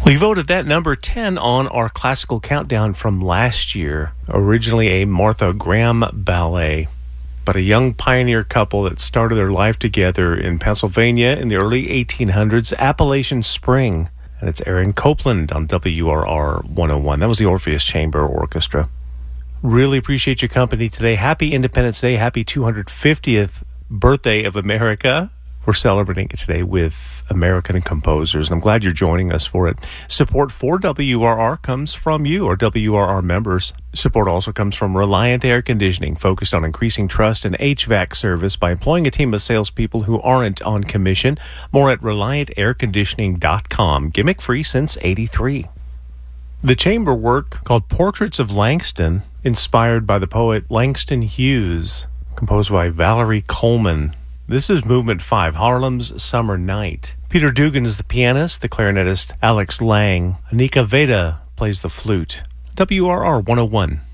We voted that number 10 on our classical countdown from last year, originally a Martha Graham ballet, but a young pioneer couple that started their life together in Pennsylvania in the early 1800s, Appalachian Spring. And it's Aaron Copland on WRR 101. That was the Orpheus Chamber Orchestra. Really appreciate your company today. Happy Independence Day. Happy 250th birthday of America. We're celebrating it today with American composers, and I'm glad you're joining us for it. Support for WRR comes from you, our WRR members. Support also comes from Reliant Air Conditioning, focused on increasing trust in HVAC service by employing a team of salespeople who aren't on commission. More at ReliantAirConditioning.com. Gimmick-free since '83. The chamber work called Portraits of Langston, inspired by the poet Langston Hughes, composed by Valerie Coleman. This is Movement 5, Harlem's Summer Night. Peter Dugan is the pianist, the clarinetist Alex Lang. Anika Veda plays the flute. WRR 101.